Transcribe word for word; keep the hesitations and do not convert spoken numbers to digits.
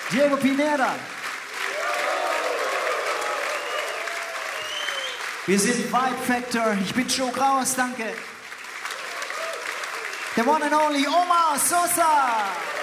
Diego Pineda. Wir sind Vibe Factor. Ich bin Joe Kraus, danke. The one and only Omar Sosa.